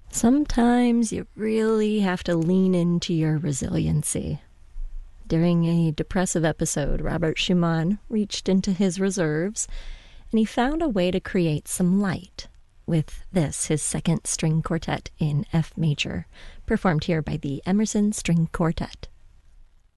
Sometimes you really have to lean into your resiliency. During a depressive episode, Robert Schumann reached into his reserves and he found a way to create some light with this, his second string quartet in F major, performed here by the Emerson String Quartet.